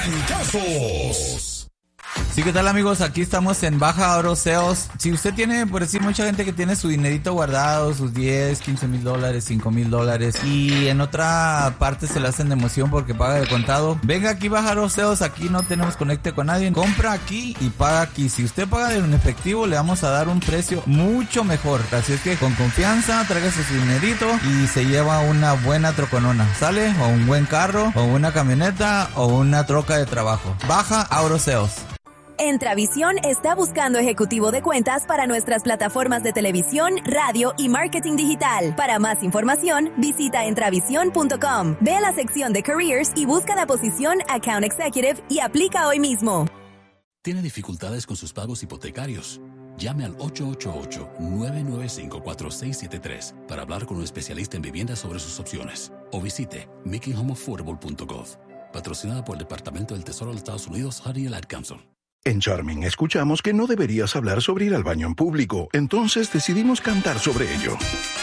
Trancazos. Sí, ¿qué tal, amigos? Aquí estamos en Baja Oro Sales. Si usted tiene, por decir, mucha gente que tiene su dinerito guardado, sus 10, 15 mil dólares, 5 mil dólares, y en otra parte se le hacen de emoción porque paga de contado, venga aquí, Baja Oro Sales. Aquí no tenemos conecte con nadie. Compra aquí y paga aquí. Si usted paga en efectivo, le vamos a dar un precio mucho mejor. Así es que con confianza, tráigase su dinerito y se lleva una buena troconona. ¿Sale? O un buen carro, o una camioneta, o una troca de trabajo. Baja Oro Sales. Entravisión está buscando ejecutivo de cuentas para nuestras plataformas de televisión, radio y marketing digital. Para más información, visita entravision.com. Ve a la sección de Careers y busca la posición Account Executive y aplica hoy mismo. ¿Tiene dificultades con sus pagos hipotecarios? Llame al 888-995-4673 para hablar con un especialista en viviendas sobre sus opciones. O visite makinghomeaffordable.gov. Patrocinada por el Departamento del Tesoro de los Estados Unidos, Honey Ad Council. En Charming escuchamos que no deberías hablar sobre ir al baño en público, entonces decidimos cantar sobre ello.